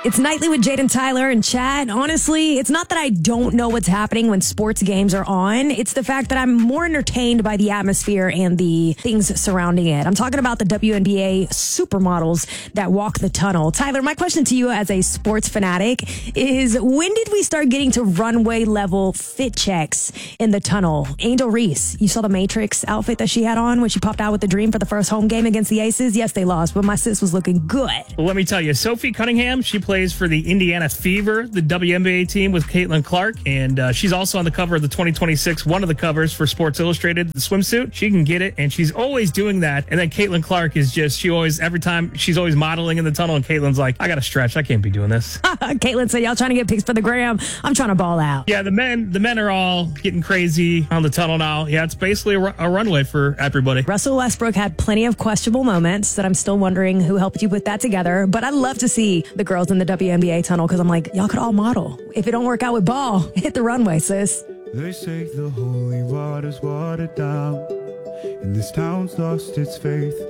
It's Nightly with Jaden Tyler and Chad. Honestly, it's not that I don't know what's happening when sports games are on. It's the fact that I'm more entertained by the atmosphere and the things surrounding it. I'm talking about the WNBA supermodels that walk the tunnel. Tyler, my question to you as a sports fanatic is, when did we start getting to runway level fit checks in the tunnel? Angel Reese, you saw the Matrix outfit that she had on when she popped out with the dream for the first home game against the Aces? Yes, they lost, but my sis was looking good. Well, let me tell you, Sophie Cunningham, she plays for the Indiana Fever, the WNBA team with Caitlin Clark, and she's also on the cover of the 2026, one of the covers for Sports Illustrated, the swimsuit. She can get it, and she's always doing that. And then Caitlin Clark is just, every time she's always modeling in the tunnel, and Caitlin's like, I got to stretch. I can't be doing this. Caitlin said, y'all trying to get pics for the gram. I'm trying to ball out. Yeah, the men are all getting crazy on the tunnel now. Yeah, it's basically a runway for everybody. Russell Westbrook had plenty of questionable moments that I'm still wondering who helped you put that together. But I love to see the girls in the WNBA tunnel because I'm like, y'all could all model. If it don't work out with ball, hit the runway, sis. They say the holy water's watered down, and this town's lost its faith.